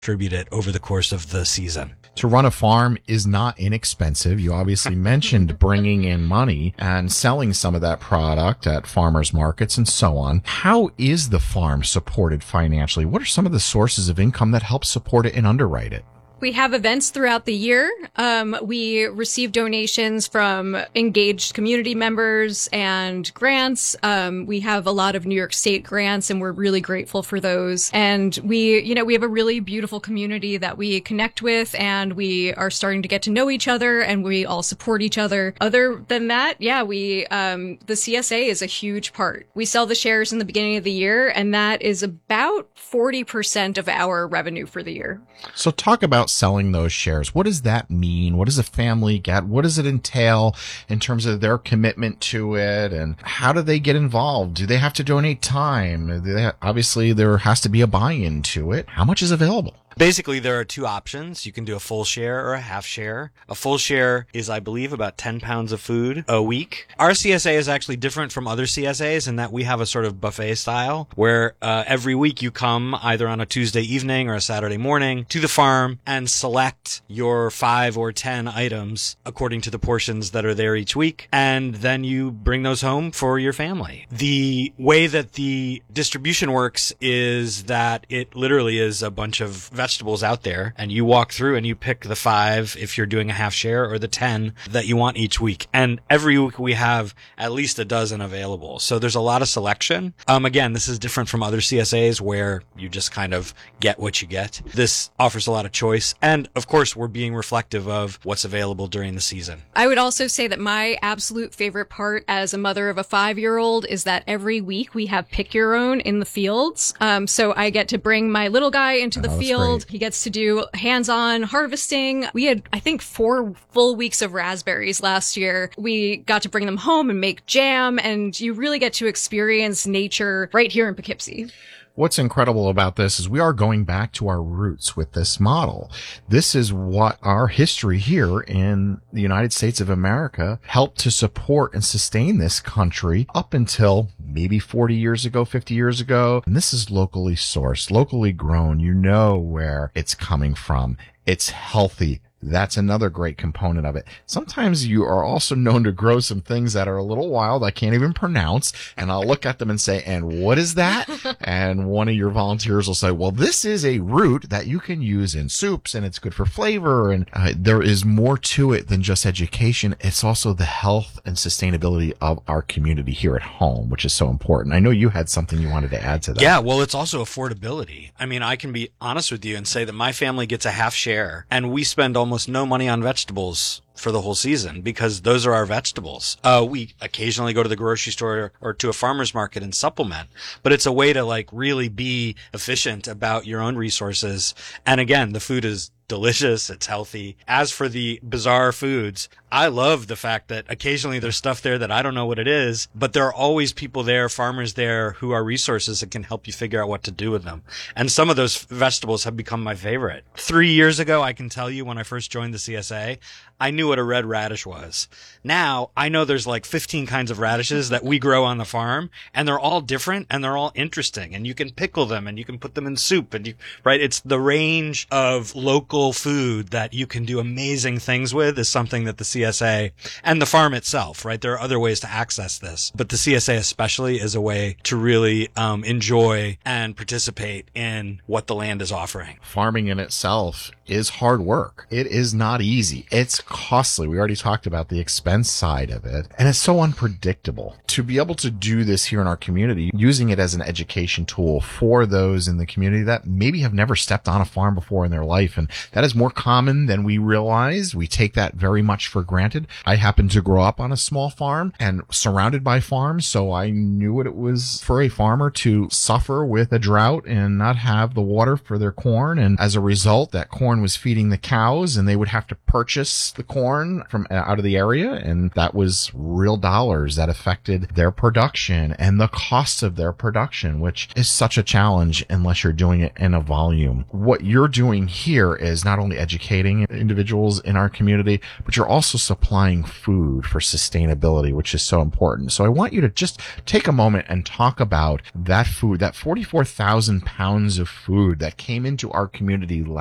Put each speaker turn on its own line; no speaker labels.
distribute it over the course of the season.
To run a farm is not inexpensive. You obviously mentioned bringing in money and selling some of that product at farmers markets and so on. How is the farm supported financially? What are some of the sources of income that help support it and underwrite it?
We have events throughout the year. We receive donations from engaged community members and grants. We have a lot of New York State grants, and we're really grateful for those. And we have a really beautiful community that we connect with, and we are starting to get to know each other, and we all support each other. Other than that, the CSA is a huge part. We sell the shares in the beginning of the year, and that is about 40% of our revenue for the year.
So talk about selling those shares. What does that mean? What does a family get? What does it entail in terms of their commitment to it? And how do they get involved? Do they have to donate time? Obviously, there has to be a buy-in to it. How much is available?
Basically, there are two options. You can do a full share or a half share. A full share is, I believe, about 10 pounds of food a week. Our CSA is actually different from other CSAs in that we have a sort of buffet style where every week you come either on a Tuesday evening or a Saturday morning to the farm and select your 5 or 10 items according to the portions that are there each week. And then you bring those home for your family. The way that the distribution works is that it literally is a bunch of vegetables out there, and you walk through and you pick the 5 if you're doing a half share or the 10 that you want each week. And every week we have at least a dozen available. So there's a lot of selection. Again, this is different from other CSAs where you just kind of get what you get. This offers a lot of choice. And of course, we're being reflective of what's available during the season.
I would also say that my absolute favorite part as a mother of a 5-year-old is that every week we have pick your own in the fields. So I get to bring my little guy into the field. Great. He gets to do hands-on harvesting. We had, I think, 4 full weeks of raspberries last year. We got to bring them home and make jam, and you really get to experience nature right here in Poughkeepsie.
What's incredible about this is we are going back to our roots with this model. This is what our history here in the United States of America helped to support and sustain this country up until maybe 40 years ago, 50 years ago. And this is locally sourced, locally grown. You know where it's coming from. It's healthy. That's another great component of it. Sometimes you are also known to grow some things that are a little wild I can't even pronounce, and I'll look at them and say, and what is that? And one of your volunteers will say, well, this is a root that you can use in soups, and it's good for flavor, and there is more to it than just education. It's also the health and sustainability of our community here at home, which is so important. I know you had something you wanted to add to that.
Yeah, well, it's also affordability. I mean, I can be honest with you and say that my family gets a half share, and we spend almost no money on vegetables for the whole season because those are our vegetables. We occasionally go to the grocery store or to a farmer's market and supplement, but it's a way to really be efficient about your own resources. And again, the food is delicious. It's healthy. As for the bizarre foods, I love the fact that occasionally there's stuff there that I don't know what it is, but there are always people there, farmers there who are resources that can help you figure out what to do with them. And some of those vegetables have become my favorite. 3 years ago, I can tell you when I first joined the CSA, I knew what a red radish was. Now I know there's 15 kinds of radishes that we grow on the farm, and they're all different and they're all interesting, and you can pickle them and you can put them in soup and it's the range of local food that you can do amazing things with is something that the CSA and the farm itself, there are other ways to access this, but the CSA especially is a way to really enjoy and participate in what the land is offering.
Farming in itself is hard work. It is not easy. It's costly. We already talked about the expense side of it, and it's so unpredictable. To be able to do this here in our community, using it as an education tool for those in the community that maybe have never stepped on a farm before in their life, and that is more common than we realize. We take that very much for granted. I happened to grow up on a small farm and surrounded by farms, so I knew what it was for a farmer to suffer with a drought and not have the water for their corn, and as a result, that corn was feeding the cows, and they would have to purchase the corn from out of the area, and that was real dollars that affected their production and the cost of their production, which is such a challenge unless you're doing it in a volume. What you're doing here is not only educating individuals in our community, but you're also supplying food for sustainability, which is so important. So I want you to just take a moment and talk about that food, that 44,000 pounds of food that came into our community